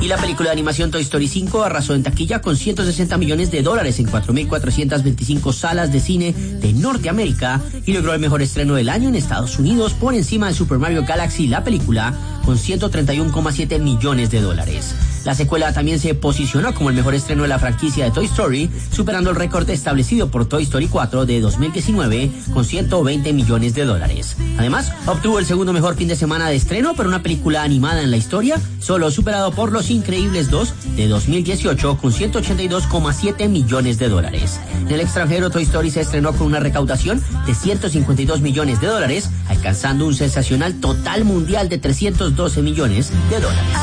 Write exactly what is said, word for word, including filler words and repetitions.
Y la película de animación Toy Story cinco arrasó en taquilla con ciento sesenta millones de dólares en cuatro mil cuatrocientas veinticinco salas de cine de Norteamérica y logró el mejor estreno del año en Estados Unidos por encima de Super Mario Galaxy, la película, con ciento treinta y uno coma siete millones de dólares. La secuela también se posicionó como el mejor estreno de la franquicia de Toy Story, superando el récord establecido por Toy Story cuatro de dos mil diecinueve con ciento veinte millones de dólares. Además, obtuvo el segundo mejor fin de semana de estreno para una película animada en la historia, solo superado por Los Increíbles dos de dos mil dieciocho con ciento ochenta y dos coma siete millones de dólares. En el extranjero, Toy Story se estrenó con una recaudación de ciento cincuenta y dos millones de dólares, alcanzando un sensacional total mundial de trescientos doce millones de dólares.